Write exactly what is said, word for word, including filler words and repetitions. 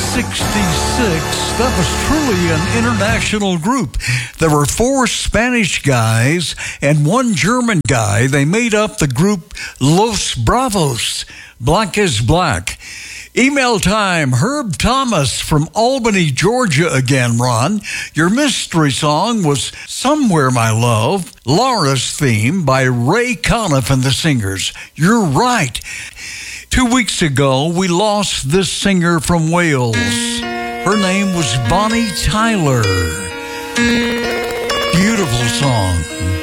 sixty-six, that was truly an international group. There were four Spanish guys and one German guy. They made up the group Los Bravos, Black is Black. Email time, Herb Thomas from Albany, Georgia again, Ron. Your mystery song was Somewhere, My Love, Laura's Theme by Ray Conniff and the Singers. You're right. Two weeks ago, we lost this singer from Wales. Her name was Bonnie Tyler. Beautiful song.